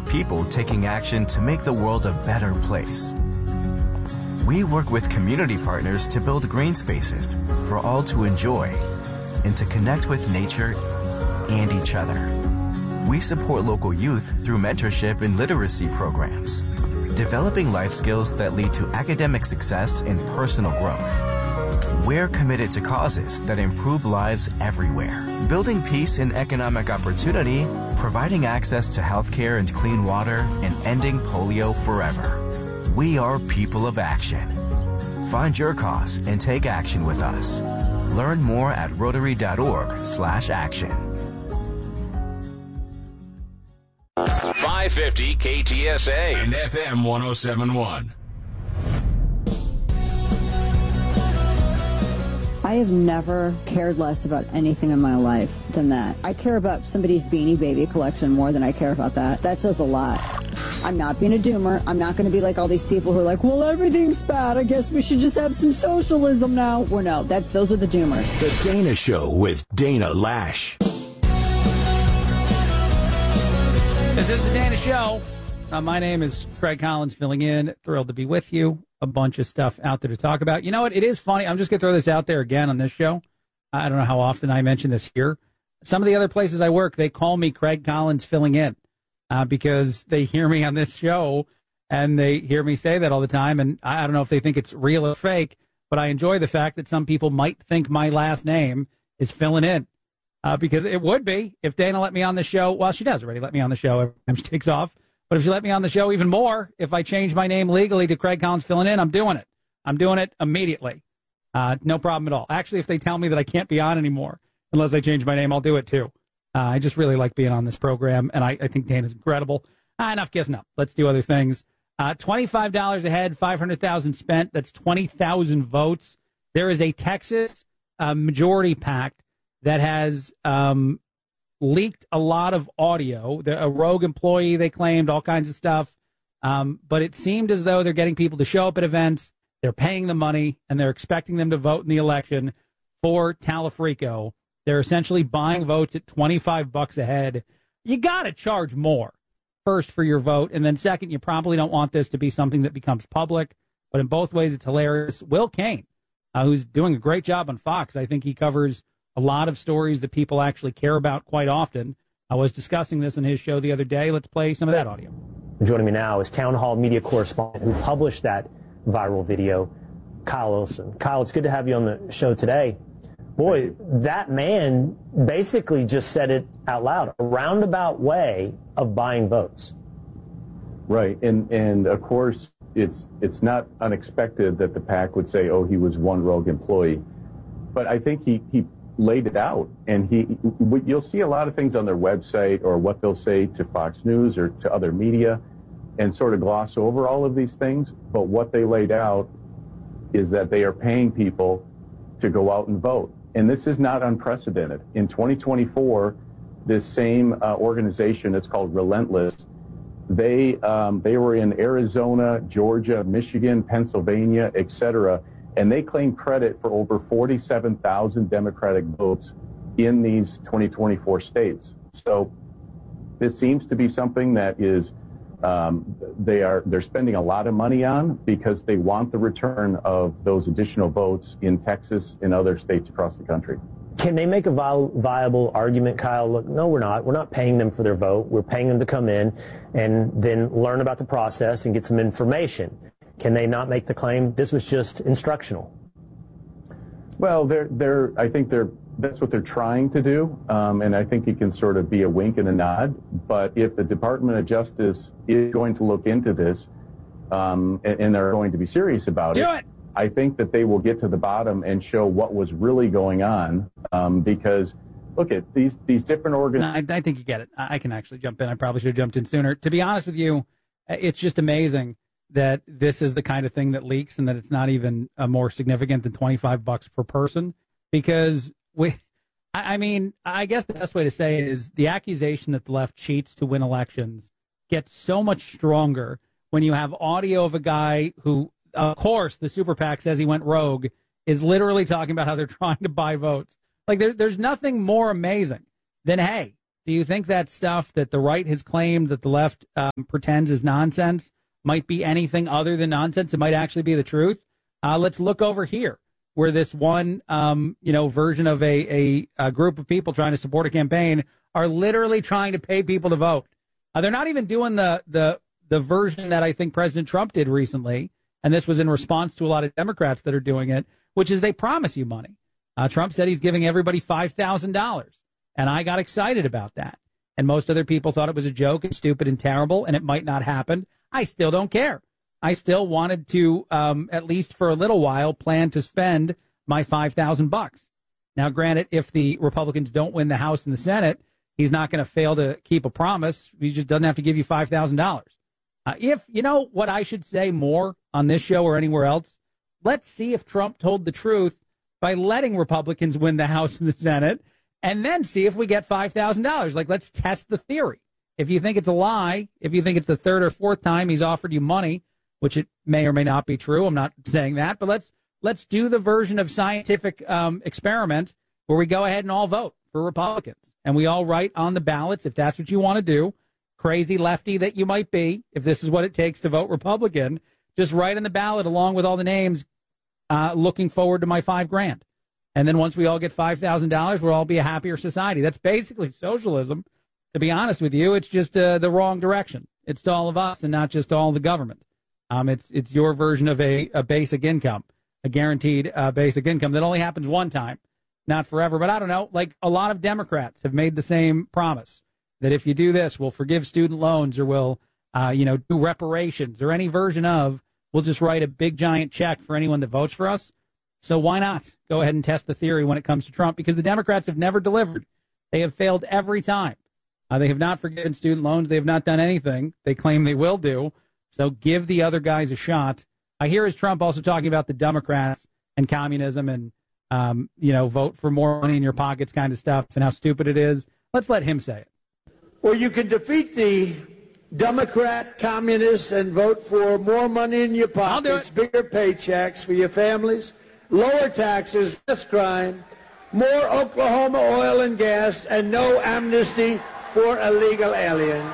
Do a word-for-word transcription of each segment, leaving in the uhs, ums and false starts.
people taking action to make the world a better place. We work with community partners to build green spaces for all to enjoy and to connect with nature and each other. We support local youth through mentorship and literacy programs, developing life skills that lead to academic success and personal growth. We're committed to causes that improve lives everywhere, building peace and economic opportunity, providing access to healthcare and clean water, and ending polio forever. We are people of action. Find your cause and take action with us. Learn more at rotary.org slash action. five fifty K T S A and F M one oh seven point one. I have never cared less about anything in my life than that. I care about somebody's Beanie Baby collection more than I care about that. That says a lot. I'm not being a doomer. I'm not going to be like all these people who are like, well, everything's bad. I guess we should just have some socialism now. Well, no, that, those are the doomers. The Dana Show with Dana Lash. This is the Dana Show. Uh, my name is Fred Collins, filling in. Thrilled to be with you. A bunch of stuff out there to talk about. You know what? It is funny. I'm just going to throw this out there again on this show. I don't know how often I mention this here. Some of the other places I work, they call me Craig Collins filling in uh, because they hear me on this show and they hear me say that all the time. And I don't know if they think it's real or fake, but I enjoy the fact that some people might think my last name is filling in uh, because it would be if Dana let me on the show. Well, she does already let me on the show every time she takes off. But if you let me on the show even more, if I change my name legally to Craig Collins filling in, I'm doing it. I'm doing it immediately. Uh, no problem at all. Actually, if they tell me that I can't be on anymore unless I change my name, I'll do it too. Uh, I just really like being on this program, and I, I think Dana's incredible. Ah, enough kissing up. Let's do other things. Uh, twenty-five dollars a head, five hundred thousand dollars spent. That's twenty thousand votes. There is a Texas uh, majority PAC that has um, leaked a lot of audio. The, a rogue employee, they claimed, all kinds of stuff. Um, but it seemed as though they're getting people to show up at events, they're paying the money, and they're expecting them to vote in the election for Talafrico. They're essentially buying votes at twenty-five bucks a head. You got to charge more, first, for your vote, and then second, you probably don't want this to be something that becomes public. But in both ways, it's hilarious. Will Cain, uh, who's doing a great job on Fox, I think he covers a lot of stories that people actually care about quite often. I was discussing this in his show the other day. Let's play some of that audio. Joining me now is Town Hall media correspondent who published that viral video, Kyle Olson. Kyle, it's good to have you on the show today. Boy, that man basically just said it out loud, a roundabout way of buying votes. Right, and and of course, it's it's not unexpected that the PAC would say, oh, he was one rogue employee. But I think he, he laid it out, and he you'll see a lot of things on their website or what they'll say to Fox News or to other media and sort of gloss over all of these things. But what they laid out is that they are paying people to go out and vote. And this is not unprecedented. In twenty twenty-four, this same uh, organization, it's called Relentless, they um, they were in Arizona, Georgia, Michigan, Pennsylvania, et cetera, and they claimed credit for over forty-seven thousand Democratic votes in these twenty twenty-four states. So this seems to be something that is um, they are they're spending a lot of money on because they want the return of those additional votes in Texas and other states across the country. Can they make a vi- viable argument, Kyle? Look, no, we're not. We're not paying them for their vote. We're paying them to come in and then learn about the process and get some information. Can they not make the claim this was just instructional? Well, they're they're. I think they're. That's what they're trying to do, um, and I think it can sort of be a wink and a nod. But if the Department of Justice is going to look into this, um, and, and they're going to be serious about do it, it, I think that they will get to the bottom and show what was really going on. Um, because look at these these different organizations. No, I, I think you get it. I can actually jump in. I probably should have jumped in sooner. To be honest with you, it's just amazing that this is the kind of thing that leaks and that it's not even uh, more significant than twenty-five bucks per person. Because we, I, I mean, I guess the best way to say it is the accusation that the left cheats to win elections gets so much stronger when you have audio of a guy who, of course, the super PAC says he went rogue, is literally talking about how they're trying to buy votes. Like there, there's nothing more amazing than, hey, Do you think that stuff that the right has claimed that the left um, pretends is nonsense might be anything other than nonsense? It might actually be the truth. Uh, let's look over here, where this one, um, you know, version of a, a, a group of people trying to support a campaign are literally trying to pay people to vote. Uh, they're not even doing the, the the version that I think President Trump did recently, and this was in response to a lot of Democrats that are doing it, which is they promise you money. Uh, Trump said he's giving everybody five thousand dollars, and I got excited about that. And most other people thought it was a joke and stupid and terrible, and it might not happen. I still don't care. I still wanted to, um, at least for a little while, plan to spend my five thousand bucks. Now, granted, if the Republicans don't win the House and the Senate, he's not going to fail to keep a promise. He just doesn't have to give you five thousand dollars. Uh, if, you know what I should say more on this show or anywhere else? Let's see if Trump told the truth by letting Republicans win the House and the Senate, and then see if we get five thousand dollars. Like, let's test the theory. If you think it's a lie, if you think it's the third or fourth time he's offered you money, which it may or may not be true, I'm not saying that, but let's let's do the version of scientific um, experiment where we go ahead and all vote for Republicans. And we all write on the ballots, if that's what you want to do, crazy lefty that you might be, if this is what it takes to vote Republican, just write on the ballot along with all the names, uh, looking forward to my five grand. And then once we all get five thousand dollars, we'll all be a happier society. That's basically socialism. To be honest with you, it's just uh, the wrong direction. It's to all of us and not just to all the government. Um, it's it's your version of a, a basic income, a guaranteed uh, basic income that only happens one time, not forever. But I don't know, like a lot of Democrats have made the same promise that if you do this, we'll forgive student loans or we'll, uh, you know, do reparations or any version of, we'll just write a big giant check for anyone that votes for us. So why not go ahead and test the theory when it comes to Trump? Because the Democrats have never delivered. They have failed every time. Uh, they have not forgiven student loans. They have not done anything they claim they will do. So give the other guys a shot. I hear is Trump also talking about the Democrats and communism and, um, you know, vote for more money in your pockets kind of stuff and how stupid it is. Let's let him say it. Well, you can defeat the Democrat communists and vote for more money in your pockets, bigger paychecks for your families, lower taxes, less crime, more Oklahoma oil and gas, and no amnesty for illegal aliens.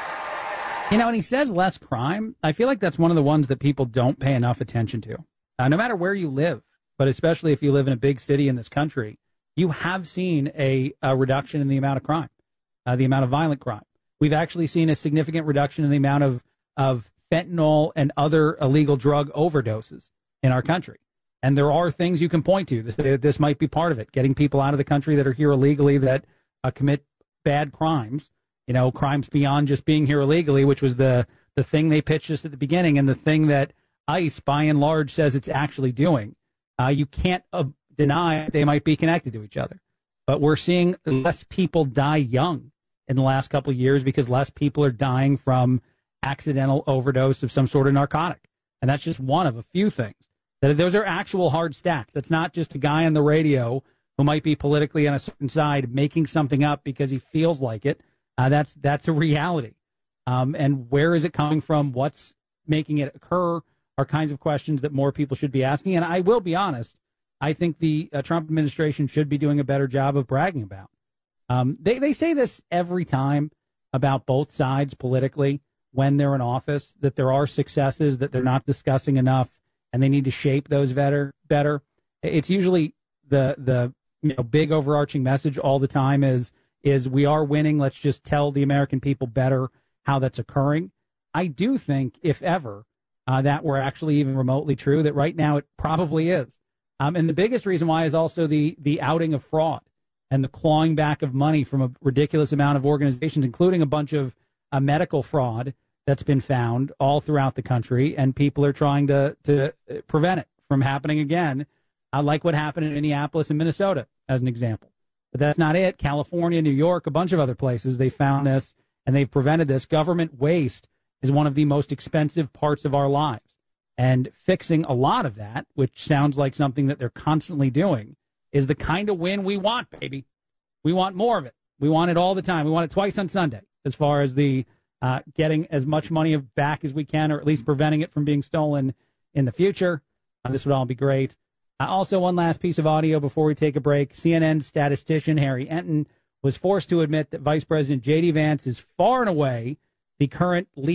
You know, and he says less crime. I feel like that's one of the ones that people don't pay enough attention to. Uh, no matter where you live, but especially if you live in a big city in this country, you have seen a, a reduction in the amount of crime, uh, the amount of violent crime. We've actually seen a significant reduction in the amount of, of fentanyl and other illegal drug overdoses in our country. And there are things you can point to. This, this might be part of it, getting people out of the country that are here illegally that uh, commit bad crimes. You know, crimes beyond just being here illegally, which was the, the thing they pitched us at the beginning and the thing that ICE, by and large, says it's actually doing. Uh, you can't uh, deny they might be connected to each other. But we're seeing less people die young in the last couple of years because less people are dying from accidental overdose of some sort of narcotic. And that's just one of a few things. That those are actual hard stats. That's not just a guy on the radio who might be politically on a certain side making something up because he feels like it. Uh, that's that's a reality. Um, and where is it coming from? What's making it occur are kinds of questions that more people should be asking. And I will be honest, I think the uh, Trump administration should be doing a better job of bragging about. Um, they, they say this every time about both sides politically when they're in office, that there are successes that they're not discussing enough and they need to shape those better. better. It's usually the, the you know, big overarching message all the time is, is we are winning. Let's just tell the American people better how that's occurring. I do think, if ever, uh, that were actually even remotely true, that right now it probably is. Um, and the biggest reason why is also the the outing of fraud and the clawing back of money from a ridiculous amount of organizations, including a bunch of uh, medical fraud that's been found all throughout the country. And people are trying to, to prevent it from happening again, uh, like what happened in Minneapolis and Minnesota, as an example. But that's not it. California, New York, a bunch of other places, they found this and they've prevented this. Government waste is one of the most expensive parts of our lives. And fixing a lot of that, which sounds like something that they're constantly doing, is the kind of win we want, baby. We want more of it. We want it all the time. We want it twice on Sunday, as far as the uh, getting as much money back as we can, or at least preventing it from being stolen in the future. Uh, this would all be great. Uh, also, one last piece of audio before we take a break. C N N statistician Harry Enton was forced to admit that Vice President J D. Vance is far and away the current leader